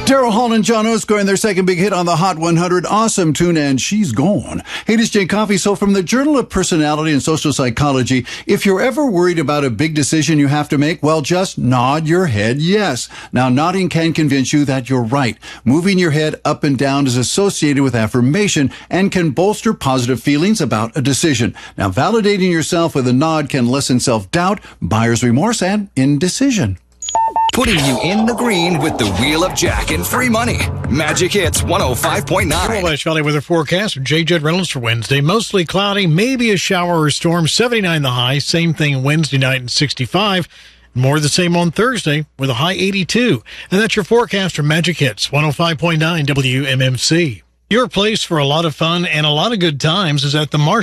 Daryl Hall and John Oates scoring their second big hit on the Hot 100. Awesome tune, and she's gone. Hey, this is Jay Coffey. So from the Journal of Personality and Social Psychology, if you're ever worried about a big decision you have to make, well, just nod your head yes. Now, nodding can convince you that you're right. Moving your head up and down is associated with affirmation and can bolster positive feelings about a decision. Now, validating yourself with a nod can lessen self-doubt, buyer's remorse, and indecision. Putting you in the green with the Wheel of Jack and free money. Magic Hits 105.9. Wabash Valley weather forecast with J. Judd Reynolds for Wednesday. Mostly cloudy, maybe a shower or storm. 79 the high. Same thing Wednesday night and 65. More the same on Thursday with a high 82. And that's your forecast for Magic Hits 105.9 WMMC. Your place for a lot of fun and a lot of good times is at the Marsh.